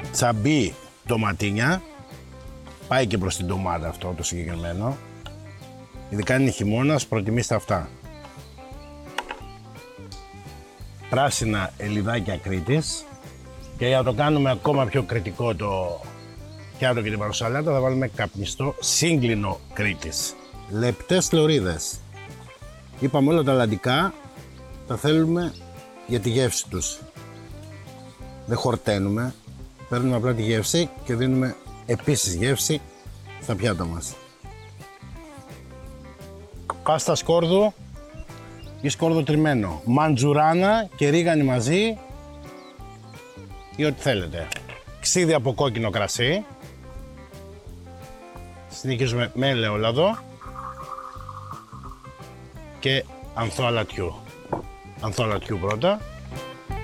τσαμπί ντοματίνια. Πάει και προς την ντομάτα αυτό το συγκεκριμένο. Ειδικά είναι χειμώνας, προτιμήστε αυτά. Πράσινα ελιδάκια Κρήτης. Και για να το κάνουμε ακόμα πιο κριτικό το πιάτο και την παροσαλάτα, θα βάλουμε καπνιστό σύγκλινο Κρήτης. Λεπτές λωρίδες. Είπαμε όλα τα αλλαντικά τα θέλουμε για τη γεύση τους. Δεν χορταίνουμε, παίρνουμε απλά τη γεύση και δίνουμε επίσης γεύση στα πιάτα μας. Πάστα σκόρδου ή σκόρδο τριμμένο, μαντζουράνα και ρίγανη μαζί ή ό,τι θέλετε. Ξύδι από κόκκινο κρασί. Συνεχίζουμε με ελαιόλαδο και ανθό αλατιού. Ανθό αλατιού πρώτα.